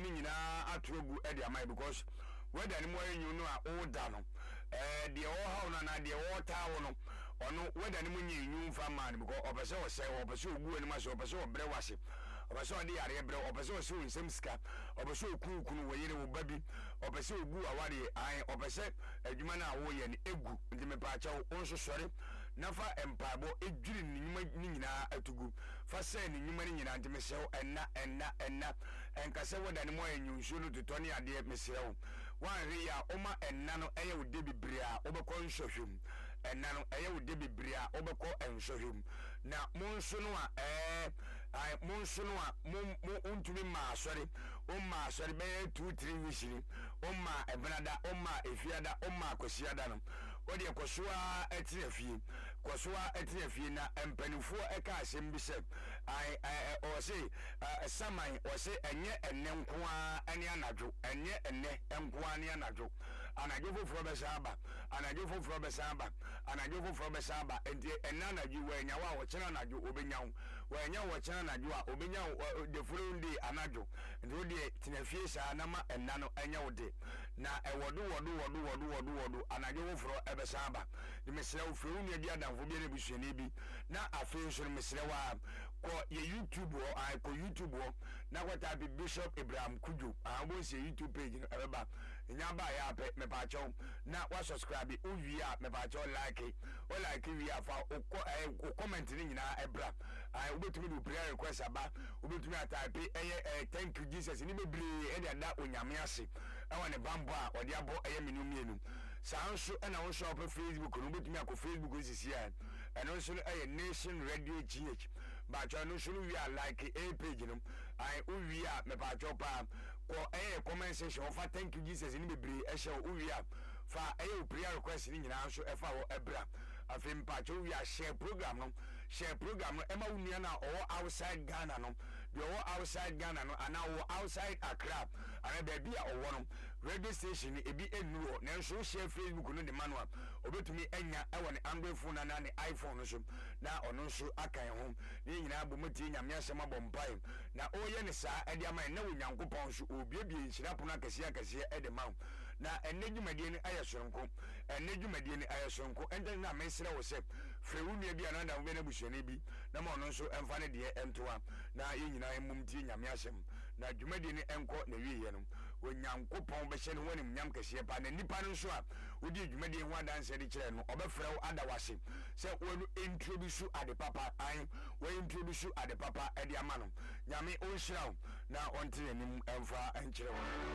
ni nyina atogu e de amai because whether ni mo enyu no a oda no de o ha no na de o ta wo no ono whether ni mo nyenyu mfa man because obese o se obese ogu ani ma se obese o bre wase obese o de yare bre obese o se nsem sika obese o kunkunu wo yire wo babi obese ogu aware an obese adwuma na wo ye ni egu ndi me pa cha wo nso sore na fa empabo edwiri ni nyina atugu fa se ni nyuma ni nyina ndi me se enna enkase whether ni mo enyu nso no tutoni ade me se wan re ya oma enna no eye wo de bibria obekọ nhwohwem enna no eye wo de bibria obekọ enhwohwem na monso no a monso no a untumi ma asori o ma asori be 2-3 wishiri o ma ebenada o ma efiada o ma kwasiada no o de kosoa etinafie na empanifo eka asem bi se o se saman o se enye enne nkoa ene anadwo enye enne nkoa ne anadwo foforo be saba enti enna anadwo wa nya wa chena anadwo obenyawo wa nya wo chena anadwo a obenyawo the following day anadwo enti o de tinafie sa na ma enna no enya wo de na ewodo anadwo foforo ebe saba de mesre wo furu ne di adamfo bi na busuani bi na afi nso mesre wa ko ye YouTube na kwata bi Bishop Abraham Kujo abo se YouTube page no eba nya ba ya pe me pa cho na wa subscribe o wi a me pa cho like wi afa o comment ni nyina ebra obetumi do prayer request aba obetumi type thank you Jesus ni bebre e de da onyame ase e wone bambo a ode abo mienu sanso na wo shop Facebook no obetumi akọ Facebook sisi ya eno so Nation Radio GH ba cho no so wi a like page no o wi a me pa cho pa ko comment section fa thank you Jesus ni bebre e she o wi a fa prayer request ni nyina so e fa wo ebra afim pa cho wi a share program no ema unia na o outside Ghana no de o outside Ghana no ana o outside Accra ana baby a o no radio station ebi enuro na so share Facebook no de manual obetumi enya e woni Android phone na ne iPhone no so na ono so akan ho ni nyina abomoti nyame asem abompai na o ye ne saa e de ama na wonyankopon so obiebie nhirapo na kase e de ma na enedwumadie ni ayesonko enten na mesre wo se frewunu bia na da wo na busuani bi na ma ono so emfa ne de entoa na ye nyina emumti nyame asem na dwumadie ni enko na wiye no wonyankopon be hye ne woni nyam kase pa na nipa no so a wodi dwumadie ho adanse de kire no obefrew adawase se wonu introduce ade papa e de ama no nyame o nhiraw na onte anim emfa enkire wo